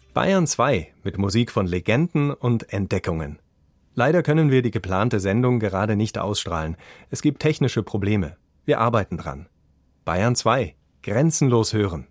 Bayern 2 mit Musik von Legenden und Entdeckungen. Leider können wir die geplante Sendung gerade nicht ausstrahlen. Es gibt technische Probleme. Wir arbeiten dran. Bayern 2, grenzenlos hören.